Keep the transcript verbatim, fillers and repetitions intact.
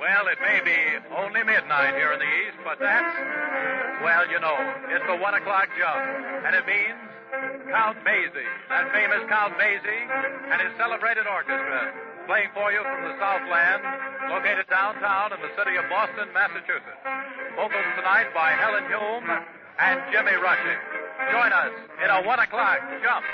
Well, it may be only midnight here in the East, but that's, well, you know, it's the one o'clock jump. And it means Count Basie, that famous Count Basie, and his celebrated orchestra, playing for you from the Southland, located downtown in the city of Boston, Massachusetts. Vocals tonight by Helen Hume and Jimmy Rushing. Join us in a one o'clock jump.